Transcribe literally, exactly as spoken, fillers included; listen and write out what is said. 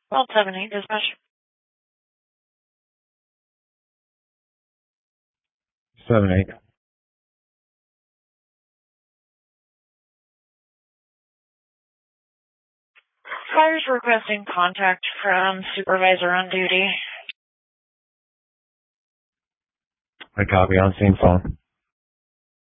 twelve seventy, dispatch. seven eight. Fire's requesting contact from supervisor on duty. I copy on scene phone.